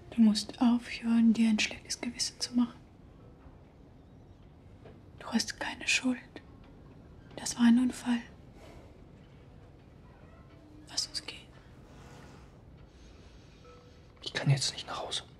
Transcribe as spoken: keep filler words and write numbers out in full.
Du musst aufhören, dir ein schlechtes Gewissen zu machen. Du hast keine Schuld. Das war ein Unfall. Lass uns gehen. Ich kann jetzt nicht nach Hause.